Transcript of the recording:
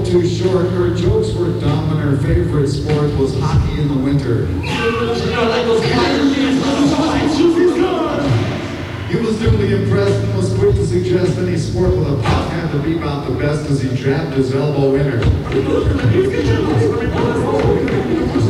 too short. Her jokes were dumb and her favorite sport was hockey in the winter. He was duly impressed and was quick to suggest any sport with a puck had to be about the best as he jabbed his elbow in her.